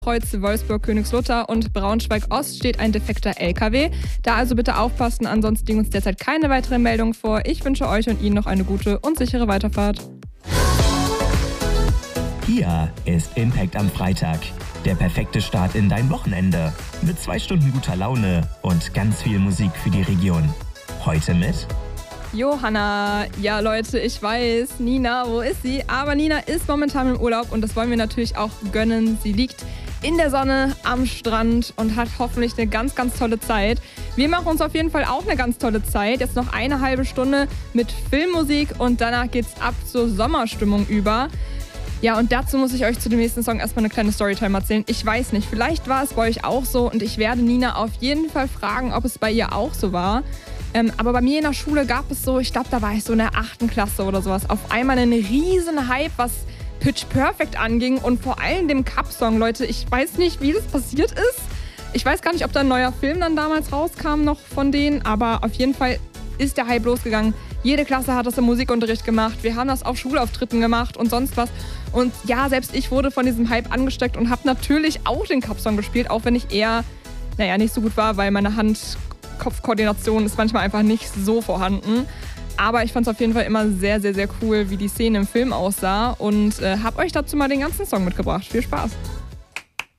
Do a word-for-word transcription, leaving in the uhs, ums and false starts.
Kreuz, Wolfsburg, Königslutter und Braunschweig-Ost steht ein defekter L K W. Da also bitte aufpassen, ansonsten liegen uns derzeit keine weiteren Meldungen vor. Ich wünsche euch und Ihnen noch eine gute und sichere Weiterfahrt. Hier ist Impact am Freitag. Der perfekte Start in dein Wochenende. Mit zwei Stunden guter Laune und ganz viel Musik für die Region. Heute mit Johanna. Ja, Leute, ich weiß, Nina, wo ist sie? Aber Nina ist momentan im Urlaub und das wollen wir natürlich auch gönnen. Sie liegt in der Sonne am Strand und hat hoffentlich eine ganz, ganz tolle Zeit. Wir machen uns auf jeden Fall auch eine ganz tolle Zeit. Jetzt noch eine halbe Stunde mit Filmmusik und danach geht's ab zur Sommerstimmung über. Ja, und dazu muss ich euch zu dem nächsten Song erstmal eine kleine Storytime erzählen. Ich weiß nicht, vielleicht war es bei euch auch so und ich werde Nina auf jeden Fall fragen, ob es bei ihr auch so war. Ähm, aber bei mir in der Schule gab es so, ich glaube, da war ich so in der achten Klasse oder sowas, auf einmal einen riesen Hype, was Pitch Perfect anging und vor allem dem Cup-Song. Leute, ich weiß nicht, wie das passiert ist. Ich weiß gar nicht, ob da ein neuer Film dann damals rauskam noch von denen, aber auf jeden Fall ist der Hype losgegangen. Jede Klasse hat das im Musikunterricht gemacht. Wir haben das auf Schulauftritten gemacht und sonst was. Und ja, selbst ich wurde von diesem Hype angesteckt und habe natürlich auch den Cup-Song gespielt, auch wenn ich eher, naja, nicht so gut war, weil meine Hand-Kopf-Koordination ist manchmal einfach nicht so vorhanden. Aber ich fand es auf jeden Fall immer sehr, sehr, sehr cool, wie die Szene im Film aussah und äh, habe euch dazu mal den ganzen Song mitgebracht. Viel Spaß!